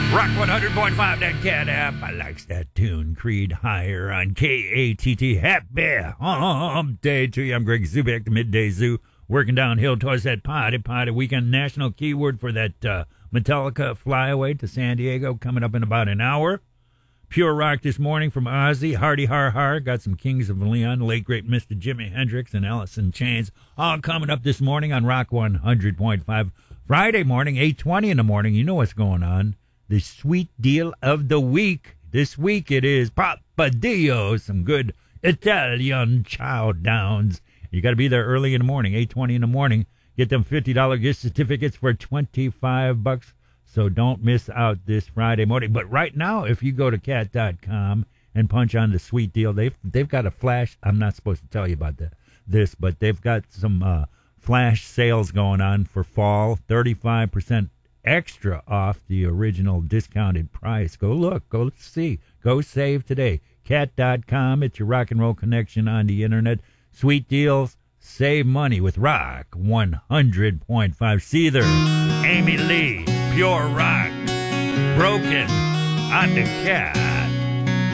Rock 100.5, that cat app. I likes that tune. Creed Higher on KATT. Happy hump day to you. I'm Greg Zubek, the Midday Zoo. Working downhill towards that party weekend. National keyword for that Metallica flyaway to San Diego coming up in about an hour. Pure rock this morning from Ozzy, Hardy Har Har. Got some Kings of Leon, late great Mr. Jimi Hendrix and Alice in Chains. All coming up this morning on Rock 100.5. Friday morning, 8:20 in the morning. You know what's going on. The sweet deal of the week. This week it is Papadio, some good Italian chow downs. You got to be there early in the morning, 8:20 in the morning. Get them $50 gift certificates for $25. So don't miss out this Friday morning. But right now, if you go to cat.com and punch on the sweet deal, they've got a flash. I'm not supposed to tell you about this, but they've got some flash sales going on for fall, 35% extra off the original discounted price. Go look, go see, go save today. Cat.com, it's your rock and roll connection on the internet. Sweet deals, save money with Rock 100.5. Seether, Amy Lee, Pure Rock, Broken on the Cat.